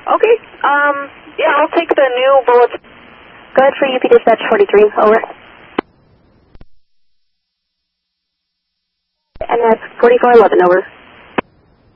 Okay, yeah, I'll take the new bullets. Go ahead for UP Dispatch 43, over. And that's 4411, over.